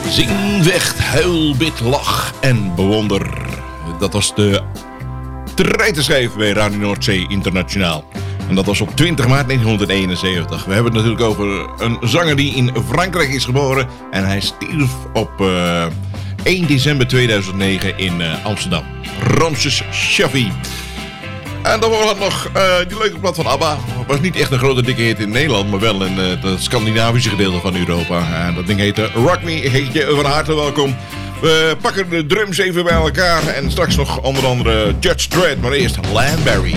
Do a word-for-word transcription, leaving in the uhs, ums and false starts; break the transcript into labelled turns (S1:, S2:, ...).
S1: Zing, vecht, huil, bid, lach en bewonder. Dat was de treitenschijf bij Radio Noordzee Internationaal. En dat was op twintig maart negentien eenenzeventig. We hebben het natuurlijk over een zanger die in Frankrijk is geboren. En hij stierf op uh, één december tweeduizend negen in uh, Amsterdam. Ramses Shaffi. En dan was het nog uh, die leuke plaat van ABBA. Was niet echt een grote dikke hit in Nederland, maar wel in uh, het Scandinavische gedeelte van Europa. En dat ding heette Rock Me. Heet je van harte welkom. We pakken de drums even bij elkaar. En straks nog onder andere Judge Dredd, maar eerst Landberry.